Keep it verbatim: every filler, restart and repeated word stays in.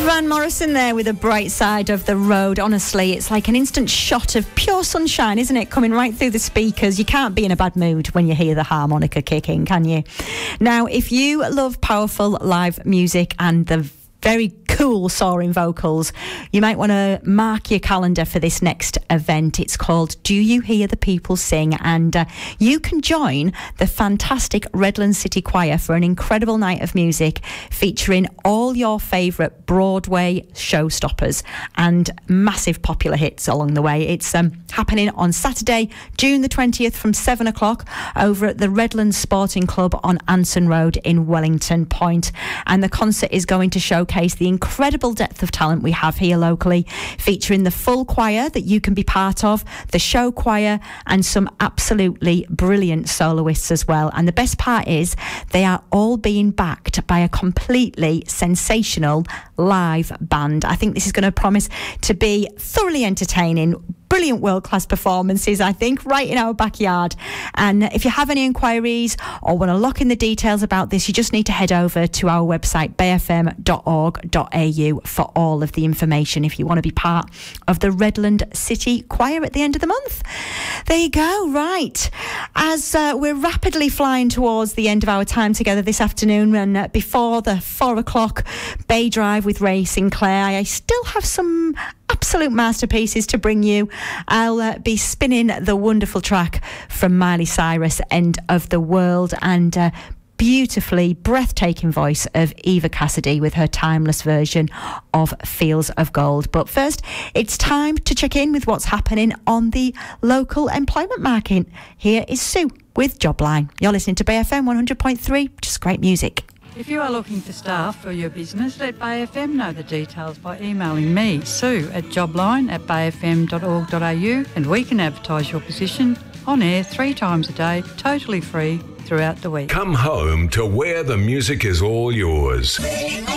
Van Morrison there with a bright side of the road. Honestly, it's like an instant shot of pure sunshine, isn't it? Coming right through the speakers. You can't be in a bad mood when you hear the harmonica kicking, can you? Now, if you love powerful live music and the very cool soaring vocals, you might want to mark your calendar for this next event. It's called Do You Hear the People Sing? And uh, you can join the fantastic Redland City Choir for an incredible night of music featuring all your favourite Broadway showstoppers and massive popular hits along the way. It's um, happening on Saturday, June the twentieth from seven o'clock over at the Redland Sporting Club on Anson Road in Wellington Point. And the concert is going to showcase the incredible depth of talent we have here locally, featuring the full choir that you can be part of, the show choir, and some absolutely brilliant soloists as well. And the best part is they are all being backed by a completely sensational live band. I think this is going to promise to be thoroughly entertaining. Brilliant world-class performances, I think, right in our backyard. And if you have any inquiries or want to lock in the details about this, you just need to head over to our website, bay f m dot org dot a u, for all of the information if you want to be part of the Redland City Choir at the end of the month. There you go. Right. As uh, we're rapidly flying towards the end of our time together this afternoon, and uh, before the four o'clock Bay Drive with Ray Sinclair, I still have some absolute masterpieces to bring you. I'll uh, be spinning the wonderful track from Miley Cyrus, End of the World, and uh, beautifully breathtaking voice of Eva Cassidy with her timeless version of Fields of Gold. But first, it's time to check in with what's happening on the local employment market. Here is Sue with Jobline. You're listening to Bay F M one hundred point three, just great music. If you are looking for staff for your business, let Bay F M know the details by emailing me, Sue, at jobline at bay f m dot org dot a u, and we can advertise your position on air three times a day, totally free throughout the week. Come home to where the music is all yours.